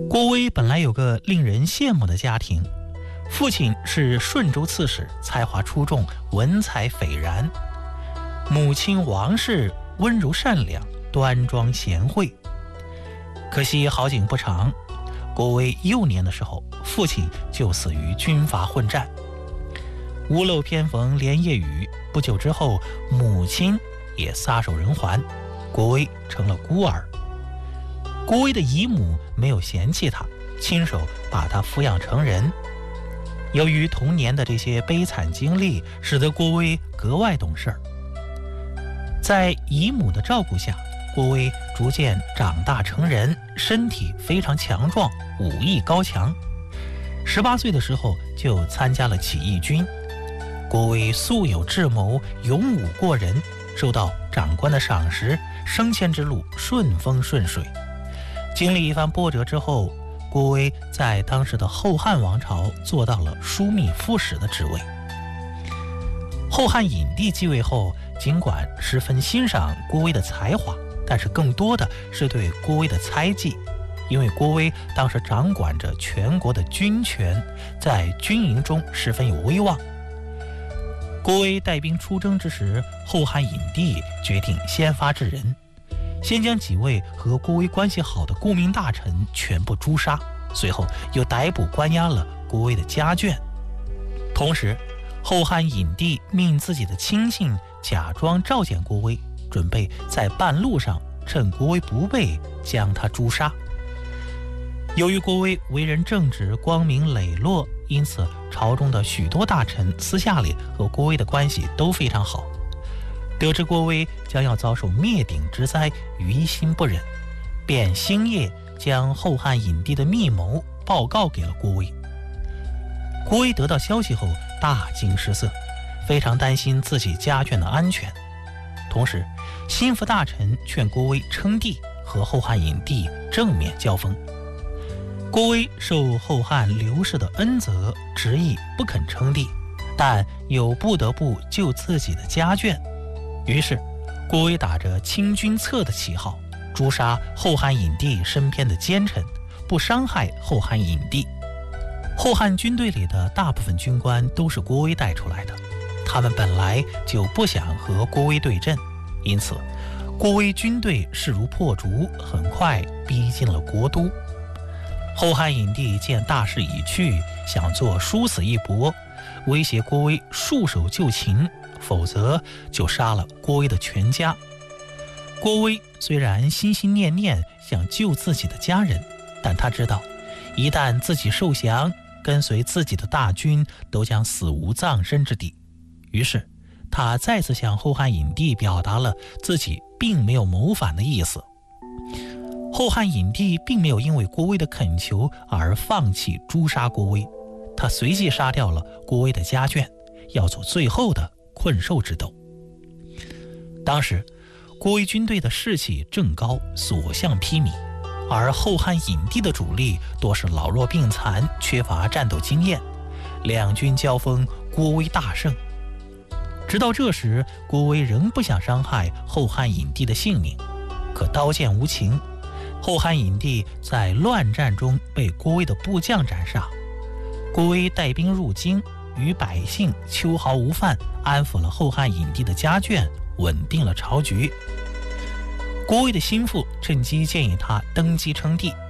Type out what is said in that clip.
郭威本来有个令人羡慕的家庭，父亲是顺州刺史，才华出众，文采斐然；母亲王氏温柔善良，端庄贤惠。可惜好景不长，郭威幼年的时候，父亲就死于军阀混战。屋漏偏逢连夜雨，不久之后，母亲也撒手人寰，郭威成了孤儿。郭威的姨母没有嫌弃他，亲手把他抚养成人。由于童年的这些悲惨经历，使得郭威格外懂事儿。在姨母的照顾下，郭威逐渐长大成人，身体非常强壮，武艺高强。18岁的时候就参加了起义军。郭威素有智谋，勇武过人，受到长官的赏识，升迁之路顺风顺水。经历一番波折之后，郭威在当时的后汉王朝做到了枢密副使的职位。后汉隐帝继位后，尽管十分欣赏郭威的才华，但是更多的是对郭威的猜忌，因为郭威当时掌管着全国的军权，在军营中十分有威望。郭威带兵出征之时，后汉隐帝决定先发制人，先将几位和郭威关系好的顾命大臣全部诛杀，随后又逮捕关押了郭威的家眷。同时，后汉隐帝命自己的亲信假装召见郭威，准备在半路上趁郭威不备将他诛杀。由于郭威为人正直，光明磊落，因此朝中的许多大臣私下里和郭威的关系都非常好。得知郭威将要遭受灭顶之灾，于心不忍，便星夜将后汉隐帝的密谋报告给了郭威。郭威得到消息后大惊失色，非常担心自己家眷的安全。同时，心腹大臣劝郭威称帝，和后汉隐帝正面交锋。郭威受后汉刘氏的恩泽，执意不肯称帝，但又不得不救自己的家眷。于是，郭威打着清君侧的旗号，诛杀后汉隐帝身边的奸臣，不伤害后汉隐帝。后汉军队里的大部分军官都是郭威带出来的，他们本来就不想和郭威对阵，因此郭威军队势如破竹，很快逼近了国都。后汉隐帝见大势已去，想做殊死一搏，威胁郭威束手就擒，否则就杀了郭威的全家。郭威虽然心心念念想救自己的家人，但他知道一旦自己受降，跟随自己的大军都将死无葬身之地。于是他再次向后汉隐帝表达了自己并没有谋反的意思。后汉隐帝并没有因为郭威的恳求而放弃诛杀郭威，他随即杀掉了郭威的家眷，要做最后的困兽之斗。当时郭威军队的士气正高，所向披靡，而后汉隐帝的主力多是老弱病残，缺乏战斗经验。两军交锋，郭威大胜。直到这时，郭威仍不想伤害后汉隐帝的性命，可刀剑无情，后汉隐帝在乱战中被郭威的部将斩杀。郭威带兵入京，与百姓秋毫无犯，安抚了后汉隐帝的家眷，稳定了朝局。郭威的心腹趁机建议他登基称帝，